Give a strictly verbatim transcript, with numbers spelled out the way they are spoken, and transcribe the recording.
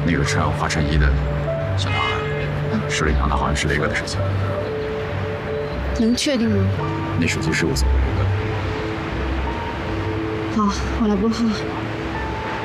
那个穿花衬衣的小男孩，手里拿的好像是雷哥的手机。 能确定吗？ 那手机是我送给雷哥的。 好，我来拨号。